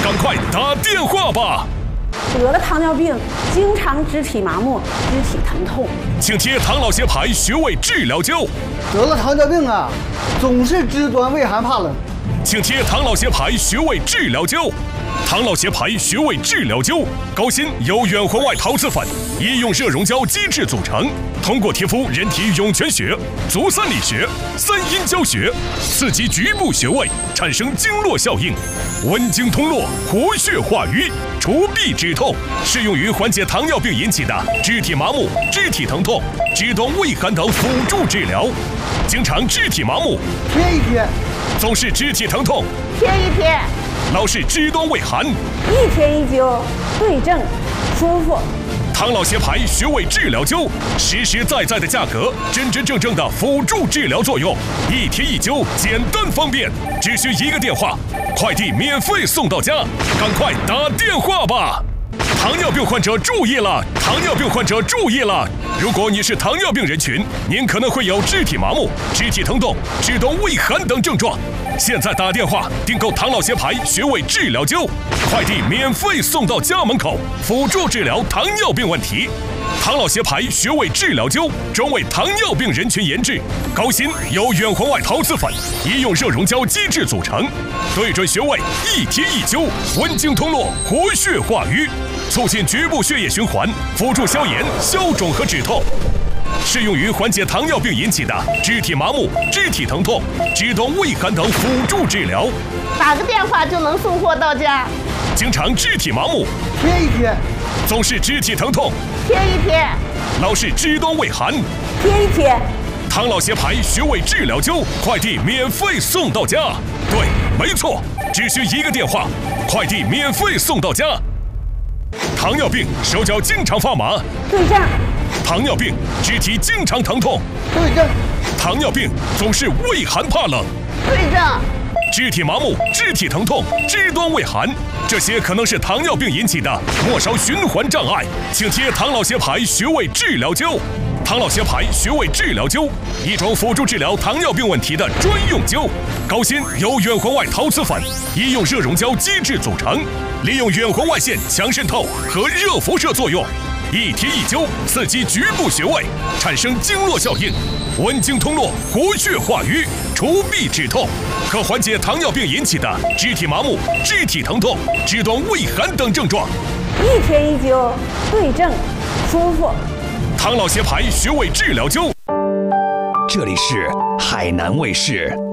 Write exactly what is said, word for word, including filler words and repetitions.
赶快打电话吧！ 得了糖尿病，经常肢体麻木、肢体疼痛， 请贴唐老协牌穴位治疗灸。 得了糖尿病啊，总是肢端畏寒怕冷， 请贴唐老协牌穴位治疗灸。唐老协牌穴位治疗灸，高锌由远环外陶瓷粉、医用热熔胶基质组成，通过贴敷人体涌泉穴、足三里穴、三阴交穴，刺激局部穴位，产生经络效应，温经通络，活血化瘀，除痹止痛，适用于缓解糖尿病引起的肢体麻木、肢体疼痛、肢端畏寒等辅助治疗。经常肢体麻木， 贴一贴； 总是肢体疼痛， 贴一贴； 老是肢端畏寒， 一贴一灸，对症舒服。 唐老协牌穴位治疗灸，实实在在的价格，真真正正的辅助治疗作用，一贴一灸，简单方便，只需一个电话，快递免费送到家，赶快打电话吧！糖尿病患者注意了！糖尿病患者注意了！如果你是糖尿病人群，您可能会有肢体麻木、肢体疼痛、肢端畏寒等症状。现在打电话订购唐老协牌穴位治疗灸，快递免费送到家门口，辅助治疗糖尿病问题。唐老协牌穴位治疗灸专为糖尿病人群研制，高锌由远环外陶瓷粉、医用热熔胶基质组成，对准穴位一贴一灸，温经通络，活血化瘀，促进局部血液循环，辅助消炎、消肿和止痛。适用于缓解糖尿病引起的肢体麻木、肢体疼痛、肢端畏寒等辅助治疗。 打个电话就能送货到家。 经常肢体麻木， 贴一贴； 总是肢体疼痛， 贴一贴； 老是肢端畏寒， 贴一贴。 唐老协牌穴位治疗灸，快递免费送到家。对，没错，只需一个电话，快递免费送到家。糖尿病手脚经常发麻， 对症。 糖尿病肢体经常疼痛， 对症； 糖尿病总是畏寒怕冷， 对症； 肢体麻木、肢体疼痛、肢端畏寒，这些可能是糖尿病引起的末梢循环障碍，请贴唐老协牌穴位治疗灸。唐老协牌穴位治疗灸，一种辅助治疗糖尿病问题的专用灸，高锌由远环外陶瓷粉、医用热熔胶基质组成，利用远环外线强渗透和热辐射作用，一贴一灸，刺激局部穴位，产生经络效应，温经通络，活血化瘀，除痹止痛，可缓解糖尿病引起的肢体麻木、肢体疼痛、肢端畏寒等症状。 一贴一灸，对症舒服。 唐老协牌穴位治疗灸。 这里是海南卫视。